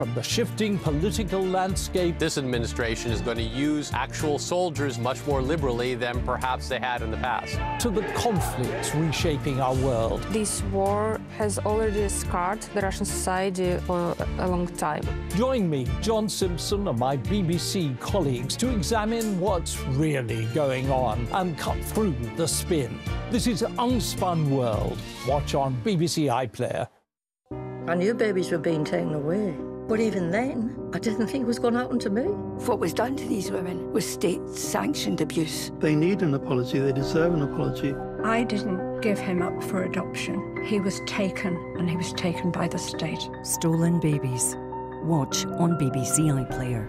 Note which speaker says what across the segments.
Speaker 1: From the shifting political landscape,
Speaker 2: this administration is going to use actual soldiers much more liberally than perhaps they had in the past.
Speaker 1: To the conflicts reshaping our world.
Speaker 3: This war has already scarred the Russian society for a long time.
Speaker 1: Join me, John Simpson, and my BBC colleagues to examine what's really going on and cut through the spin. This is Unspun World. Watch on BBC iPlayer.
Speaker 4: I knew babies were being taken away. But even then, I didn't think it was going to happen to me.
Speaker 5: What was done to these women was state-sanctioned abuse.
Speaker 6: They need an apology. They deserve an apology.
Speaker 7: I didn't give him up for adoption. He was taken, and he was taken by the state.
Speaker 8: Stolen babies. Watch on BBC iPlayer.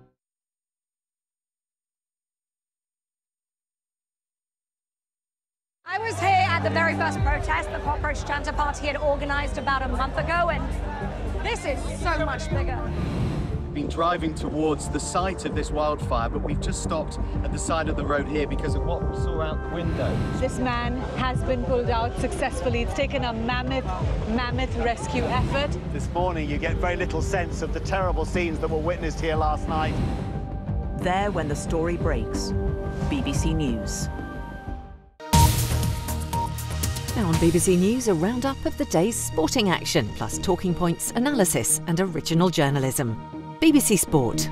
Speaker 9: I was here at the very first protest the Cockroach Chanter Party had organised about a month ago, and this is so much bigger.
Speaker 10: Been driving towards the site of this wildfire, but we've just stopped at the side of the road here because of what we saw out the window.
Speaker 11: This man has been pulled out successfully. It's taken a mammoth rescue effort.
Speaker 12: This morning you get very little sense of the terrible scenes that were witnessed here last night.
Speaker 13: There when the story breaks. BBC News.
Speaker 8: Now on BBC News, a roundup of the day's sporting action, plus talking points, analysis and original journalism. BBC Sport.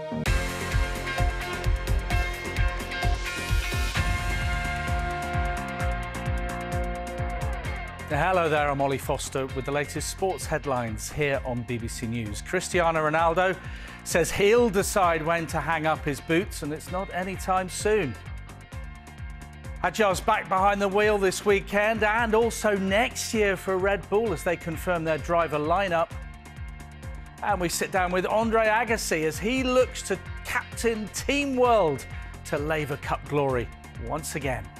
Speaker 14: Hello there, I'm Ollie Foster with the latest sports headlines here on BBC News. Cristiano Ronaldo says he'll decide when to hang up his boots, and it's not anytime soon. Agile's back behind the wheel this weekend and also next year for Red Bull as they confirm their driver lineup. And we sit down with Andre Agassi as he looks to captain Team World to Laver Cup glory once again.